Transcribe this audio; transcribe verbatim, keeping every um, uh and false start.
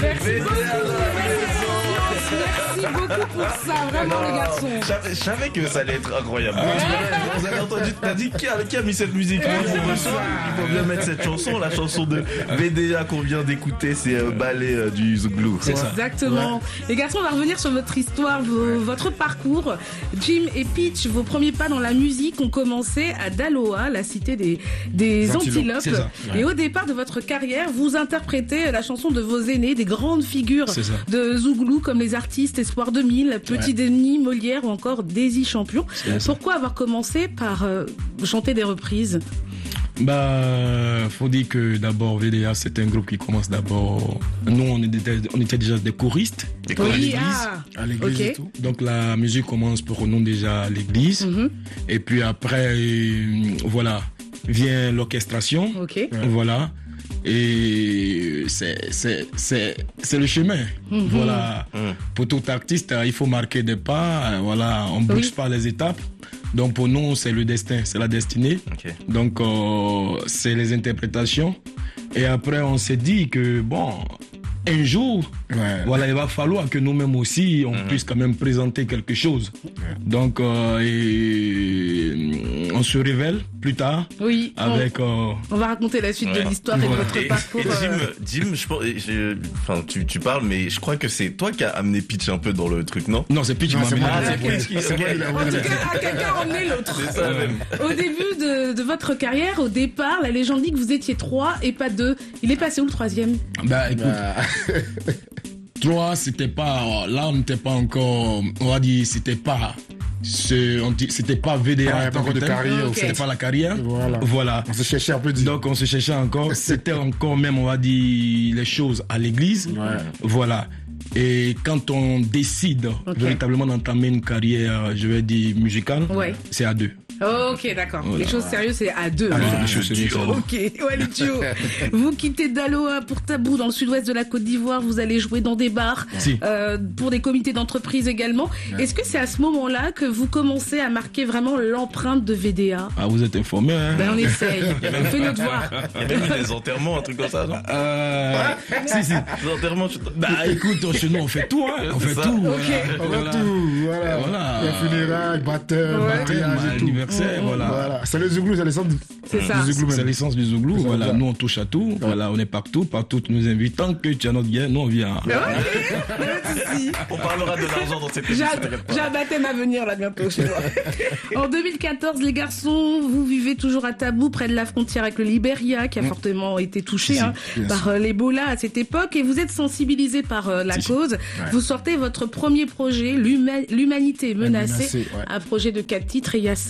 Merci beaucoup. Merci beaucoup pour ça, vraiment, les garçons. Je savais que ça allait être incroyable. Ah. Vous avez entendu, t'as dit qui a, qui a mis cette musique là pour le soir. Il faut bien mettre cette chanson, la chanson de V D A qu'on vient d'écouter, c'est euh, Ballet euh, du Zouglou. C'est ça. Exactement. Ouais. Les garçons, on va revenir sur votre histoire, vos, votre parcours. Jim et Peach, vos premiers pas dans la musique ont commencé à Daloa, la cité des, des Antilopes. Ouais. Et au départ de votre carrière, vous interprétez la chanson de vos aînés, des grandes figures de Zouglou comme les artistes Espoir deux mille, Petit ouais. Denis, Molière ou encore Daisy Champion. Pourquoi avoir commencé par euh, chanter des reprises? Bah, faut dire que d'abord V D A c'est un groupe qui commence d'abord. Nous on était, on était déjà des choristes, des choristes oui, à l'église, ah. à l'église okay. et tout. Donc la musique commence pour nous déjà à l'église. Mm-hmm. Et puis après, voilà, vient l'orchestration. Okay. Voilà. Et c'est, c'est, c'est, c'est le chemin. Mm-hmm. Voilà. Mm. Pour tout artiste, il faut marquer des pas. Voilà. On ne bouge oui. pas les étapes. Donc pour nous, c'est le destin, c'est la destinée. Okay. Donc euh, c'est les interprétations. Et après, on s'est dit que bon, un jour, ouais. voilà, il va falloir que nous-mêmes aussi, on mm-hmm. puisse quand même présenter quelque chose. Ouais. Donc, euh, et, on se révèle plus tard. Oui. Avec. On, euh, on va raconter la suite ouais. de l'histoire et de votre et, parcours. Et Jim, Jim, je pense, je, enfin, tu, tu parles, mais je crois que c'est toi qui as amené Peach un peu dans le truc, non? Non, c'est Peach qui m'a amené. Ah, c'est Peach qui. C'est okay. En tout cas, quelqu'un a emmené l'autre. C'est ça même. Au début de, de votre carrière, au départ, la légende dit que vous étiez trois et pas deux. Il est passé où le troisième? Bah, écoute. Bah... Trois, c'était pas, là on n'était pas encore, on va dire, c'était pas, c'était pas V D A, ah, pas de carrière, okay. C'était pas la carrière. Voilà. voilà. On se cherchait un peu. Dit. Donc on se cherchait encore. C'était encore même, on va dire, les choses à l'église. Ouais. Voilà. Et quand on décide okay. véritablement d'entamer une carrière, je vais dire musicale, ouais. c'est à deux. Ok, d'accord. Voilà. Les choses sérieuses, c'est à deux. Ah, les choses sérieuses. Ok, ouais, le duo. Vous quittez Daloa pour Tabou dans le sud-ouest de la Côte d'Ivoire. Vous allez jouer dans des bars, si. euh, pour des comités d'entreprise également. Ouais. Est-ce que c'est à ce moment-là que vous commencez à marquer vraiment l'empreinte de V D A? Ah, vous êtes informé, hein? Ben, on essaye. On fait notre devoir. Il y a même eu des enterrements, un truc comme ça, non? Euh, si, si. Des enterrements, je... Bah, écoute, chez nous, on fait tout, hein. On fait ça. tout. Ok. On fait voilà. tout, voilà. voilà. Les funérailles, baptême, ouais. mariage et tout. Anniversaire, voilà. voilà. C'est le Zouglou, c'est l'essence du C'est ça. Zouglou. C'est l'essence du Zouglou. Voilà. Ça. Nous, on touche à tout. Ouais. Voilà. On est partout. Partout, tu nous invites. Tant que tu as notre bien, nous, on vient. Ouais. On parlera de l'argent dans cette émission. J'ai un baptême à venir, là, bientôt, chez moi. En deux mille quatorze, les garçons, vous vivez toujours à Tabou, près de la frontière avec le Libéria, qui a mmh. fortement été touché, si, hein, si, par euh, l'Ebola à cette époque. Et vous êtes sensibilisés par euh, la si, cause. Si. Ouais. Vous sortez votre premier projet, L'Huma- L'Humanité menacée, menacée ouais. un projet de quatre titres. Et il y a